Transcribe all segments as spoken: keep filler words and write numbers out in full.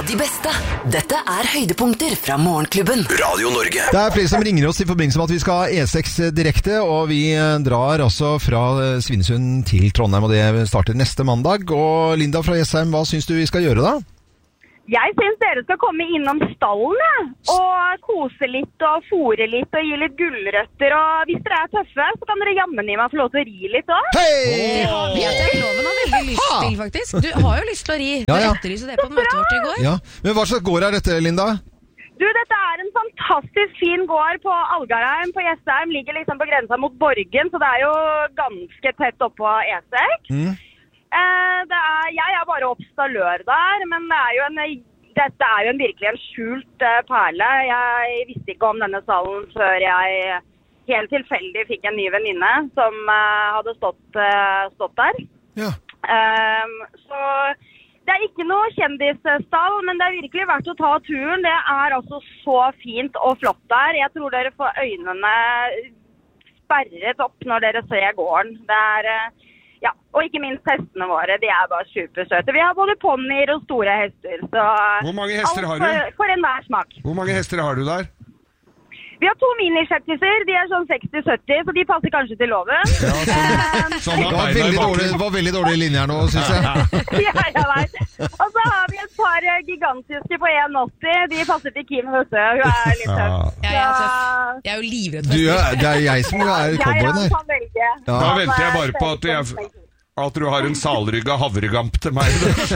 av de beste. Dette er høydepunkter fra Morgenklubben. Radio Norge. Det er flere som ringer oss i forbindelse med at vi skal ha E seks direkte, og vi drar altså fra Svinesund til Trondheim, og det starter neste mandag. Og Linda fra Jessheim, hva syns du vi skal gjøre da? Jeg synes dere skal komme innom stallen, ja. Og kose litt og fôre litt og gi litt gulrøtter. Og hvis dere er tøffe, så kan dere jammen i meg få lov til å ri litt også. Hei! Det har vi at Loven har veldig lyst til, faktisk. Du har jo lyst til å ri. Du ja, ja. etterlyser det på møtet vårt i går. Ja, men hva slags gård er dette, Linda? Du, dette er en fantastisk fin gård på Algarheim på Jessheim. Ligger liksom på grensa mot Borgen, så det er jo ganske tett opp på E seks. Mm. Eh, det er, jeg er bare oppstallør der, men det er jo en, dette er jo en virkelig en skjult uh, perle. Jeg visste ikke om denne salen før jeg helt tilfeldig fikk en ny venninne som uh, hadde stått, uh, stått der. Ja. Um, så det er ikke noe kjendisstall, men det er virkelig verdt å ta turen. Det er altså så fint og flott der. Jeg tror dere får øynene sperret opp når dere ser gården. Det er... Uh, Ja, og ikke minst hestene våre, de er bare supersøte. Vi har både ponnier og store hester, så... Hvor mange hester har du? For, for en hver smak. Hvor mange hester har du der? Vi har to minishettiser, de er sånn seksti sytti, så de passer kanskje til Loven. Ja, sånn, sånn det, var veldig dårlig, det var veldig dårlig linje her nå, synes jeg. Ja, jeg vet. Og så har vi et par gigantiske på en åtti, de passer til Kim Høse, hun er litt tøff. Ja, jeg er tøff. Jeg er jo livredd for hester. Det er jeg som er cowboyen her. Jeg kan velge. Da venter jeg bare på at jeg... At du har en salrygga havregamp til meg.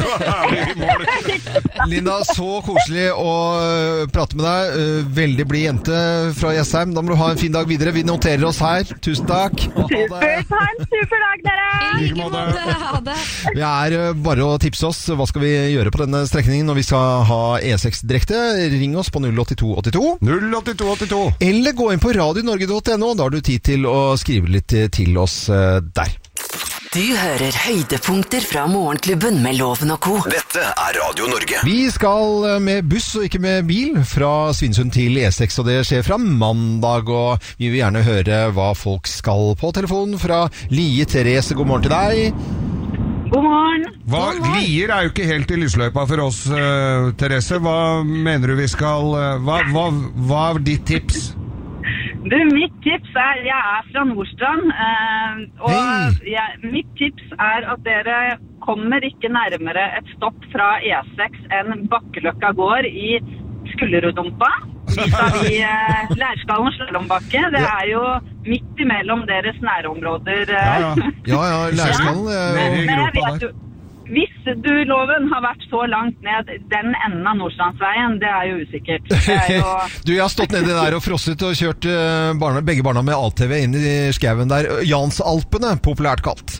Linda, så koselig å prate med deg. Veldig blid jente fra Jessheim. Da må du ha en fin dag videre. Vi noterer oss her. Tusen takk. Supert. Ha en super dag, dere. I like måte. Ha det. Vi er bare å tipse oss. Hva skal vi gjøre på denne strekningen når vi skal ha E seks direkte? Ring oss på null åtte to åtte to. null åtte to åtte to. Eller gå inn på radio norge punktum no. Da har du tid til å skrive litt til oss der. Du hører høydepunkter fra Morgenklubben med Loven og Co. Dette er Radio Norge. Vi skal med buss og ikke med bil fra Svinesund til E seks, og det skjer fra mandag, og vi vil gjerne høre hva folk skal på telefonen fra Lie Therese. God morgen til deg. God morgen. Hva, Lier er jo ikke helt i lysløypa for oss, uh, Therese. Hva mener du vi skal... Uh, hva, hva, hva er ditt tips? Du, mitt tips er, jeg er fra Nordstrand, eh, og jeg, mitt tips er at dere kommer ikke nærmere et stopp fra E seks enn Bakkeløkka gård i Skullerudumpa. Vis-à-vis eh, Lærskallen og Slølombakke. Det er jo midt imellom deres nærområder. Eh. Ja, ja, ja, ja Lærskallen er Men, i men jeg gropa vet der. jo, hvis du, Loven, har vært så langt ned den enden av Nordstrandsveien, det er jo usikkert. Det er jo... Du, jeg har stått nedi der og frosset og kjørt uh, barna, begge barna med A T V inn i skauen der. Jansalpene, populært kalt.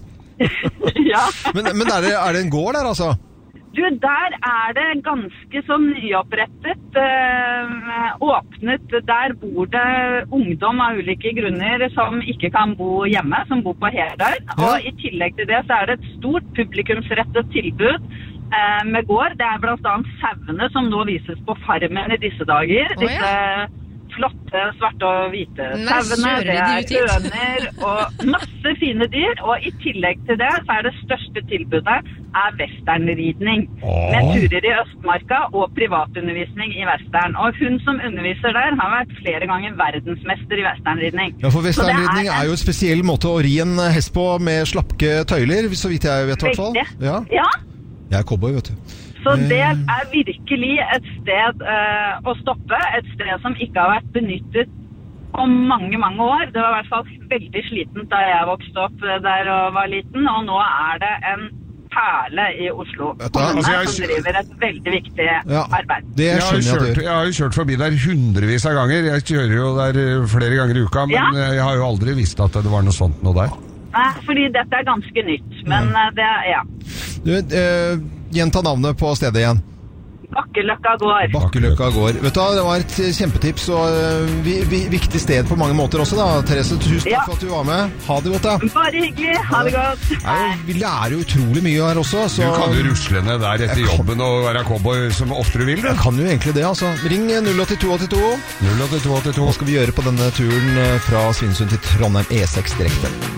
Ja. Men, men er, det, er det en gård der, altså? Du, der er det ganske så nyopprettet, øh, åpnet. Der bor det ungdom av ulike grunner som ikke kan bo hjemme, som bor på heldag. Ja. Og i tillegg til det så er det et stort publikumsrettet tilbud øh, med gård. Det er blant annet sauene som nå vises på Farmen i disse dager. Oh, ja. Disse flotte, svarte og hvite Nei, sauene, det kjører de er ut hit? høner og masse fine dyr. Og i tillegg til det så er det største tilbudet er westernridning. Åh. Med turer i Østmarka og privatundervisning i western. Og hun som underviser der har vært flere ganger verdensmester i westernridning. Ja, for westernridning Så det er jo en spesiell måte å ri en hest på med slappe tøyler, så vidt jeg vet i hvert fall. Veldig. Ja. Ja. Jeg er cowboy, vet du. Så det er virkelig et sted uh, å stoppe, et sted som ikke har vært benyttet om mange, mange år. Det var i hvert fall veldig slitent da jeg vokste opp der og var liten, og nå er det en perle i Oslo kommune altså jeg... som driver et veldig viktig ja, arbeid. Det jeg, har skjønner jeg at kjørt, du gjør. jeg har jo kjørt forbi der hundrevis av ganger. Jeg kjører jo der flere ganger i uka, men Ja. jeg har jo aldri visst at det var noe sånt noe der. Nei, fordi dette er ganske nytt, men uh, det er, ja. Du, eh, gjenta navnet på stedet igjen. Bakkeløkka gård. Bakkeløkka gård. Vet du, det var et kjempetips og uh, vi, vi, viktig sted på mange måter også da. Therese, tusen takk Ja. for at du var med. Ha det godt da. Bare hyggelig, ha det godt. Nei, vi lærer jo utrolig mye her også. Så... Du kan jo rusle ned der etter Jeg kan- jobben og være cowboy som ofte du vil. Jeg kan jo egentlig det, altså. Ring null åtte to åtte to. null åtte to åtte to. Hva skal vi gjøre på denne turen fra Svinesund til Trondheim E seks direkte?